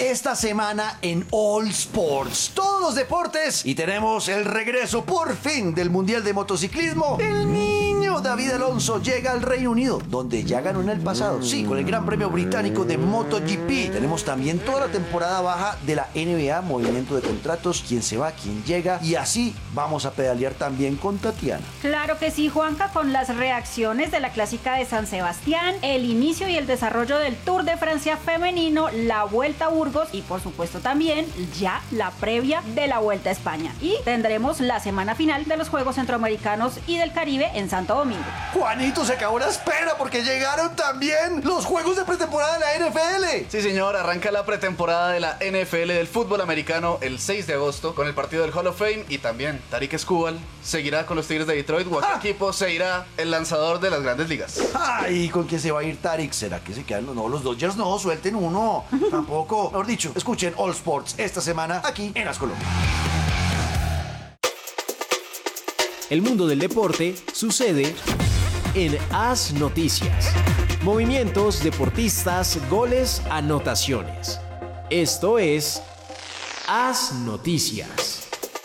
esta semana en All Sports. Todos los deportes y tenemos el regreso por fin del Mundial de Motociclismo. El niño David Alonso llega al Reino Unido, donde ya ganó en el pasado. Sí, con el Gran Premio Británico de MotoGP. Tenemos también toda la temporada baja de la NBA, movimiento de contratos, quién se va, quién llega. Y así vamos a pedalear también con Tatiana. Claro que sí, Juanca, con las reacciones de la Clásica de San Sebastián, el inicio y el desarrollo del Tour de Francia femenino, la Vuelta a Burgos y por supuesto también ya la previa de la Vuelta a España. Y tendremos la semana final de los Juegos Centroamericanos y del Caribe en Santo Domingo. Juanito, se acabó la espera porque llegaron también los juegos de pretemporada de la NFL. Sí, señor, arranca la pretemporada de la NFL del fútbol americano el 6 de agosto con el partido del Hall of Fame y también Tariq Skubal seguirá con los Tigres de Detroit o a qué equipo se irá el lanzador de las Grandes Ligas. Ay, ¿con quién se va a ir Tariq? ¿Será que se quedan? No, los Dodgers no, suelten uno. Tampoco. Mejor dicho, escuchen All Sports esta semana aquí en As Colombia. El mundo del deporte sucede en As Noticias. Movimientos, deportistas, goles, anotaciones. Esto es As Noticias.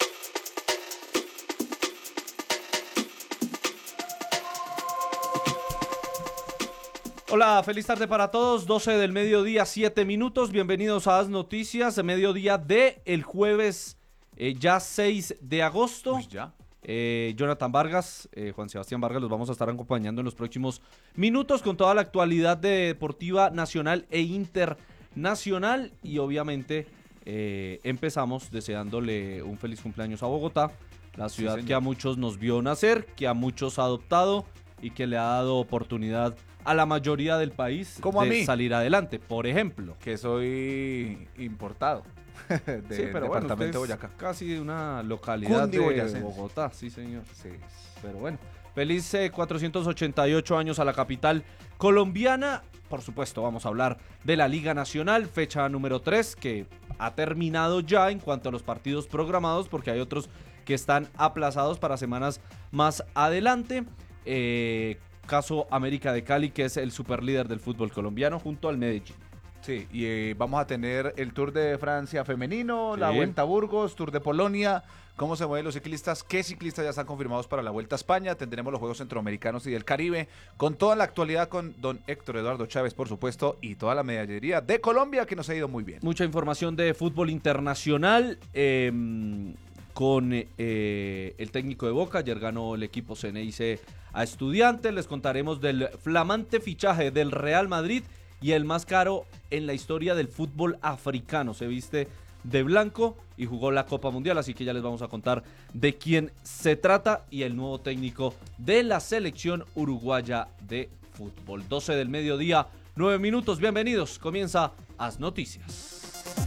Hola, feliz tarde para todos, 12 del mediodía, 7 minutos, bienvenidos a As Noticias, de mediodía de el jueves ya 6 de agosto. Uy, ya. Jonathan Vargas, Juan Sebastián Vargas, los vamos a estar acompañando en los próximos minutos con toda la actualidad deportiva nacional e internacional y obviamente empezamos deseándole un feliz cumpleaños a Bogotá, la ciudad que a muchos nos vio nacer, que a muchos ha adoptado y que le ha dado oportunidad a la mayoría del país como de a mí, salir adelante, por ejemplo. que soy importado de Sí, pero bueno, departamento de usted es Boyacá. casi de una localidad de Cundiboyacense. Bogotá, sí señor. Sí. Pero bueno, feliz 488 años a la capital colombiana. Por supuesto, vamos a hablar de la Liga Nacional, fecha número 3, que ha terminado ya en cuanto a los partidos programados, porque hay otros que están aplazados para semanas más adelante. Caso América de Cali, que es el superlíder del fútbol colombiano, junto al Medellín. Sí, y vamos a tener el Tour de Francia femenino, Sí. la Vuelta a Burgos, Tour de Polonia, cómo se mueven los ciclistas, qué ciclistas ya están confirmados para la Vuelta a España, tendremos los Juegos Centroamericanos y del Caribe, con toda la actualidad con don Héctor Eduardo Chávez, por supuesto, y toda la medallería de Colombia, que nos ha ido muy bien. Mucha información de fútbol internacional con el técnico de Boca. Ayer ganó el equipo Ceneice a Estudiantes. Les contaremos del flamante fichaje del Real Madrid y el más caro en la historia del fútbol africano. Se viste de blanco y jugó la Copa Mundial, así que ya les vamos a contar de quién se trata y el nuevo técnico de la selección uruguaya de fútbol. 12 del mediodía, 9 minutos, bienvenidos, comienza As Noticias.